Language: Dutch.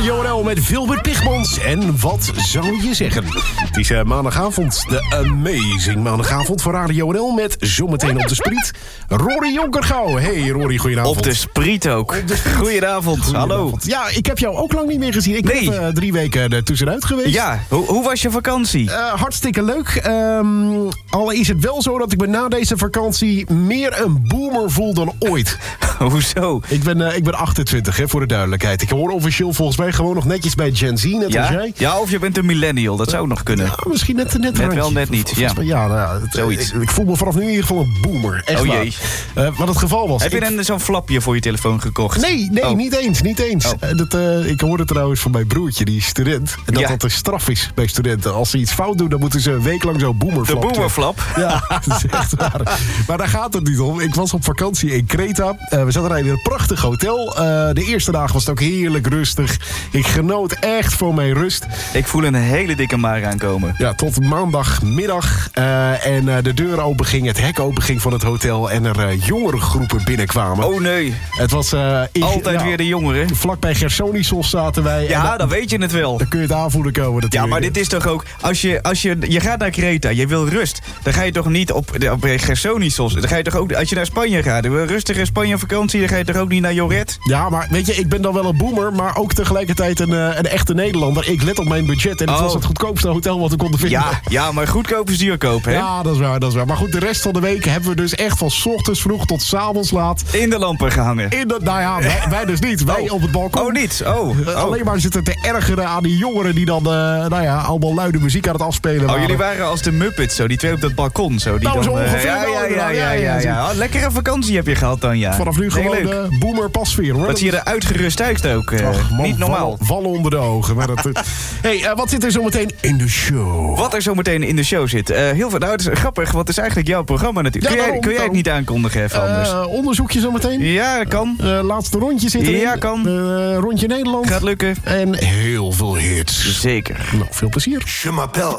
Radio NL met Wilbert Pigmans. En wat zou je zeggen? Het is maandagavond, de amazing maandagavond voor Radio NL... met zometeen op de spriet Rory Jonkergouw. Hey Rory, goedenavond. Op de spriet ook. Goedenavond, hallo. Ja, ik heb jou ook lang niet meer gezien. Ik ben even 3 weken er tussenuit geweest. Ja, hoe was je vakantie? Hartstikke leuk. Al is het wel zo dat ik me na deze vakantie meer een boomer voel dan ooit. Hoezo? Ik ben 28, hè, voor de duidelijkheid. Ik hoor officieel volgens mij gewoon nog netjes bij Gen Z, net als jij. Ja, of je bent een millennial, dat zou nog kunnen. Ja, misschien net wel, net niet. Ja, zoiets. Ik voel me vanaf nu in ieder geval een boomer. Echt jee. Wat het geval was. Heb je zo'n flapje voor je telefoon gekocht? Nee, niet eens. Oh. Ik hoorde trouwens van mijn broertje, die is student. En dat een straf is bij studenten. Als ze iets fout doen, dan moeten ze een week lang zo'n boomerflap. De boomerflap? Ja, dat is echt waar. Maar daar gaat het niet om. Ik was op vakantie in Kreta. We zaten in een prachtig hotel. De eerste dag was het ook heerlijk rustig. Ik genoot echt van mijn rust. Ik voel een hele dikke maar aankomen. Ja, tot maandagmiddag. En de deur openging, het hek openging van het hotel. En er jongere groepen binnenkwamen. Oh nee. Het was... Altijd weer de jongeren. Vlakbij Gersonisos zaten wij. Ja, dan weet je het wel. Dan kun je het aanvoelen komen natuurlijk. Ja, maar dit is toch ook... Je gaat naar Kreta, je wil rust. Dan ga je toch niet op Gersonisos. Dan ga je toch ook... Als je naar Spanje gaat, een rustige Spanje-vakantie... dan ga je toch ook niet naar Joret? Ja, maar weet je, ik ben dan wel een boomer... maar ook tegelijkertijd een echte Nederlander. Ik let op mijn budget en het was het goedkoopste hotel wat we konden vinden. Ja, maar goedkoop is duurkoop, hè? Ja, dat is waar. Maar goed, de rest van de week hebben we dus echt van 's ochtends vroeg tot 's avonds laat... in de lampen gehangen. Wij dus niet. Wij op het balkon. Oh, niet? Alleen maar zitten te ergeren aan die jongeren... die dan allemaal luide muziek aan het afspelen waren. Jullie waren als de Muppets, zo, die twee op dat balkon. Zo, die dan, ongeveer. Ja. Lekkere vakantie heb je gehad dan, ja. Vanaf nu gewoon de boomer pasfeer, hoor. Wat zie je er uitgerust uit ook. Niet normaal. Vallen onder de ogen. Maar wat zit er zometeen in de show? Wat er zometeen in de show zit? Heel veel. Nou, het is grappig, want het is eigenlijk jouw programma natuurlijk. Ja, kun jij het niet aankondigen even anders? Onderzoekje zometeen? Ja, kan. Laatste rondje zit erin. Ja, kan. Rondje Nederland. Gaat lukken. En heel veel hits. Zeker. Nou, veel plezier. Je m'appelle